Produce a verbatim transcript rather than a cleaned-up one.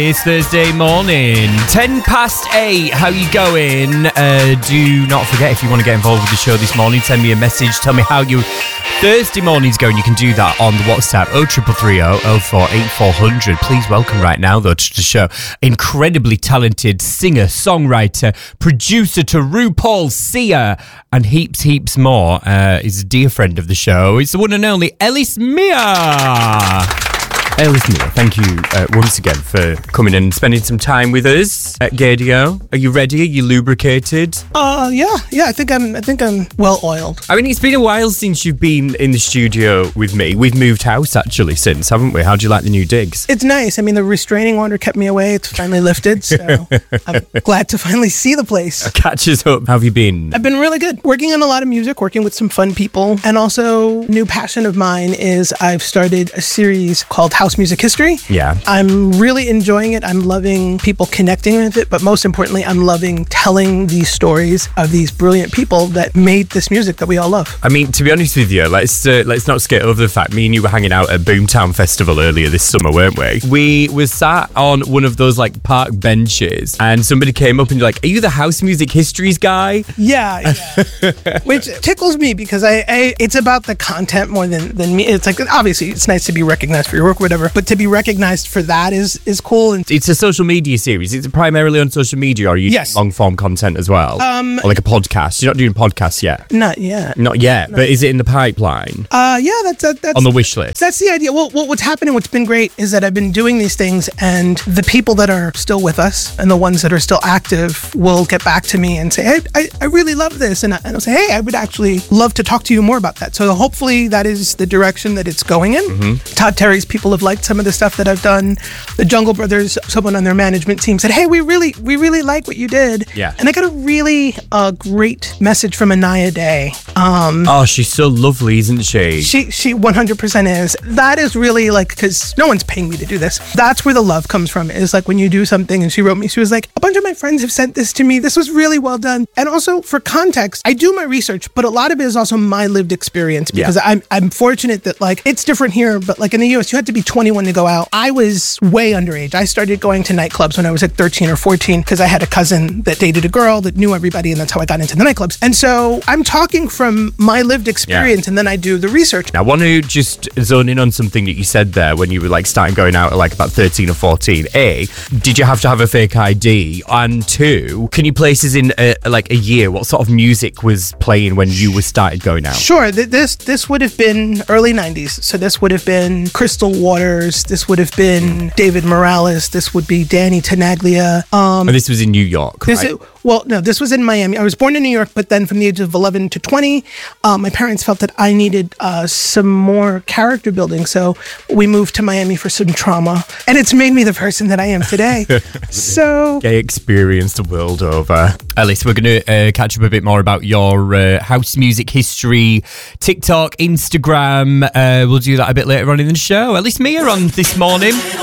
It's Thursday morning, ten past eight. How you going? Uh, do not forget, if you want to get involved with the show this morning, send me a message. Tell me how your Thursday morning's going. You can do that on the WhatsApp oh three three three oh oh four eight four hundred. Please welcome right now, though, to the show, incredibly talented singer, songwriter, producer to RuPaul, Sia, and heaps, heaps more. Uh, is a dear friend of the show. It's the one and only Ellis Mia. Ellis Mia, thank you uh, once again for coming in and spending some time with us at Gaydio. Are you ready? Are you lubricated? Uh, yeah, yeah. I think I'm. I think I'm well oiled. I mean, it's been a while since you've been in the studio with me. We've moved house actually since, haven't we? How do you like the new digs? It's nice. I mean, the restraining order kept me away. It's finally lifted, so I'm glad to finally see the place. Catch us up. How have you been? I've been really good. Working on a lot of music, working with some fun people, and also new passion of mine is I've started a series called House Music History. Yeah. I'm really enjoying it. I'm loving people connecting with it, but most importantly, I'm loving telling these stories of these brilliant people that made this music that we all love. I mean, to be honest with you, let's uh, let's not skip over the fact me and you were hanging out at Boomtown Festival earlier this summer, weren't we? We were sat on one of those like park benches, and somebody came up and you're like, "Are you the House Music Histories guy?" Yeah, yeah. Which tickles me because I, I it's about the content more than than me. It's like, obviously it's nice to be recognized for your work or whatever, but to be recognized for that is is cool. And it's a social media series. It's primarily on social media, or are you yes. doing long form content as well? Um, or like a podcast? You're not doing podcasts yet? Not yet. Not yet, not but yet. Is it in the pipeline? Uh, yeah, that's that, that's on the wish list. That's the idea. Well, what's happening, what's been great is that I've been doing these things, and the people that are still with us and the ones that are still active will get back to me and say, "Hey, I, I really love this," and, I, and I'll say, "Hey, I would actually love to talk to you more about that." So hopefully that is the direction that it's going in. Mm-hmm. Todd Terry's people have liked some of the stuff that I've done. The Jungle Brothers, someone on their management team said, "Hey, we really, we really like what you did." Yeah. And I got a really uh, great message from Anaya Day. Um, oh, she's so lovely, isn't she? She, she one hundred percent is. That is really like, because no one's paying me to do this. That's where the love comes from. Is like when you do something, and she wrote me, she was like, "A bunch of my friends have sent this to me. This was really well done." And also for context, I do my research, but a lot of it is also my lived experience because yeah. I'm, I'm fortunate that like, it's different here, but like in the U S, you had to be twenty-one to go out. I was way underage. I started going to nightclubs when I was like thirteen or fourteen because I had a cousin that dated a girl that knew everybody, and that's how I got into the nightclubs. And so I'm talking from my lived experience, yeah. and then I do the research. I want to just zone in on something that you said there when you were like starting going out at like about thirteen or fourteen. A, did you have to have a fake I D? And two, can you place us in a, like a year? What sort of music was playing when you were started going out? Sure. Th- this this would have been early nineties. So this would have been Crystal Waters. This would have been David Morales. This would be Danny Tenaglia. Um, and this was in New York, right? This, well, no, this was in Miami. I was born in New York, but then from the age of eleven to twenty, uh, my parents felt that I needed uh, some more character building. So we moved to Miami for some trauma. And it's made me the person that I am today. So... Gay experience the world over. Ellis, we're going to uh, catch up a bit more about your uh, house music history, TikTok, Instagram. Uh, we'll do that a bit later on in the show. Ellis Mia on this morning.